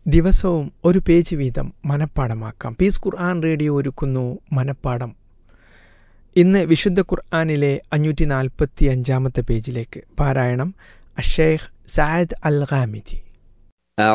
ദിവസവും ഒരു പേജ് വീതം മനഃപ്പാടമാക്കാം. പീസ് ഖുർആൻ റേഡിയോ ഒരുക്കുന്നു മനഃപ്പാടം. ഇന്ന് വിശുദ്ധ ഖുർആനിലെ 545 പേജിലേക്ക്. പാരായണം അഷേഖ് സഅദ് അൽ ഗാമിദി.